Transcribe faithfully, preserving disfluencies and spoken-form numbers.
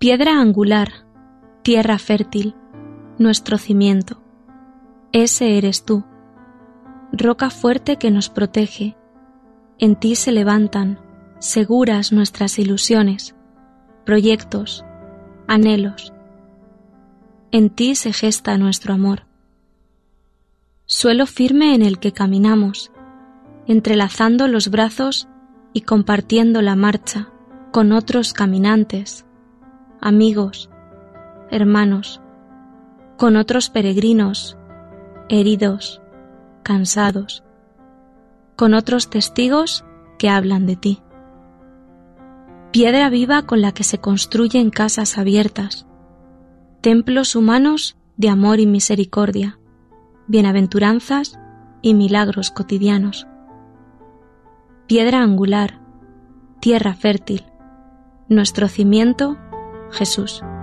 Piedra angular, tierra fértil, nuestro cimiento. Ese eres tú, roca fuerte que nos protege. En ti se levantan, seguras nuestras ilusiones, proyectos, anhelos. En ti se gesta nuestro amor. Suelo firme en el que caminamos, entrelazando los brazos y compartiendo la marcha con otros caminantes, amigos, hermanos, con otros peregrinos, heridos, cansados, con otros testigos que hablan de ti. Piedra viva con la que se construyen casas abiertas, templos humanos de amor y misericordia, bienaventuranzas y milagros cotidianos. Piedra angular, tierra fértil, nuestro cimiento, Jesús.